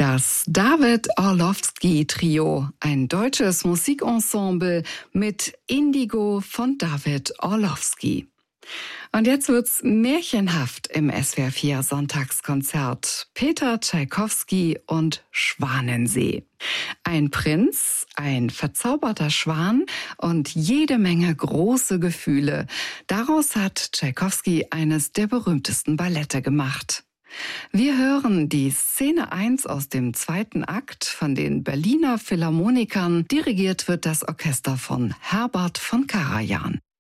Das David Orlowski Trio, ein deutsches Musikensemble mit Indigo von David Orlowski. Und jetzt wird's märchenhaft im SWR 4 Sonntagskonzert. Peter Tschaikowski und Schwanensee. Ein Prinz, ein verzauberter Schwan und jede Menge große Gefühle. Daraus hat Tschaikowski eines der berühmtesten Ballette gemacht. Wir hören die Szene 1 aus dem 2. Akt von den Berliner Philharmonikern. Dirigiert wird das Orchester von Herbert von Karajan.